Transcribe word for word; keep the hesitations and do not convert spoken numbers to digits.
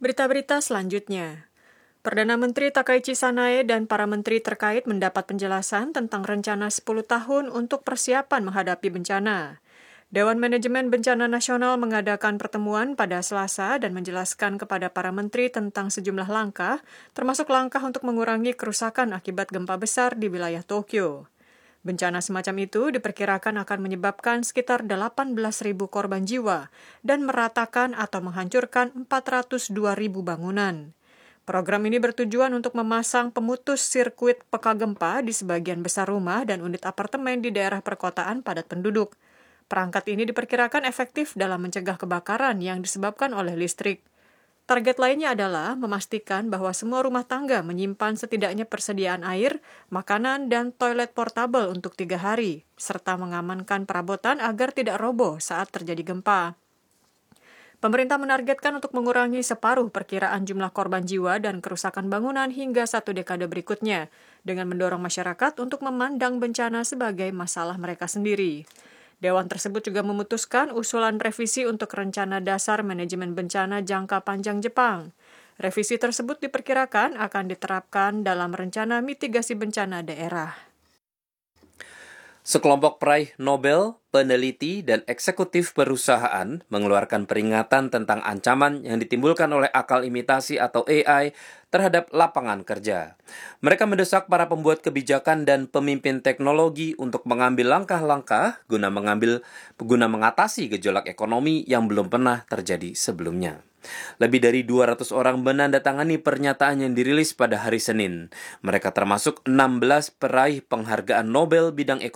Berita-berita selanjutnya. Perdana Menteri Takaichi Sanae dan para menteri terkait mendapat penjelasan tentang rencana sepuluh tahun untuk persiapan menghadapi bencana. Dewan Manajemen Bencana Nasional mengadakan pertemuan pada Selasa dan menjelaskan kepada para menteri tentang sejumlah langkah, termasuk langkah untuk mengurangi kerusakan akibat gempa besar di wilayah Tokyo. Bencana semacam itu diperkirakan akan menyebabkan sekitar delapan belas ribu korban jiwa dan meratakan atau menghancurkan empat ratus dua ribu bangunan. Program ini bertujuan untuk memasang pemutus sirkuit peka gempa di sebagian besar rumah dan unit apartemen di daerah perkotaan padat penduduk. Perangkat ini diperkirakan efektif dalam mencegah kebakaran yang disebabkan oleh listrik. Target lainnya adalah memastikan bahwa semua rumah tangga menyimpan setidaknya persediaan air, makanan, dan toilet portable untuk tiga hari, serta mengamankan perabotan agar tidak roboh saat terjadi gempa. Pemerintah menargetkan untuk mengurangi separuh perkiraan jumlah korban jiwa dan kerusakan bangunan hingga satu dekade berikutnya, dengan mendorong masyarakat untuk memandang bencana sebagai masalah mereka sendiri. Dewan tersebut juga memutuskan usulan revisi untuk Rencana Dasar Manajemen Bencana Jangka Panjang Jepang. Revisi tersebut diperkirakan akan diterapkan dalam Rencana Mitigasi Bencana Daerah. Sekelompok peraih Nobel, peneliti, dan eksekutif perusahaan mengeluarkan peringatan tentang ancaman yang ditimbulkan oleh akal imitasi atau A I terhadap lapangan kerja. Mereka mendesak para pembuat kebijakan dan pemimpin teknologi untuk mengambil langkah-langkah guna mengambil guna mengatasi gejolak ekonomi yang belum pernah terjadi sebelumnya. Lebih dari dua ratus orang menandatangani pernyataan yang dirilis pada hari Senin. Mereka termasuk enam belas peraih penghargaan Nobel bidang ekonomi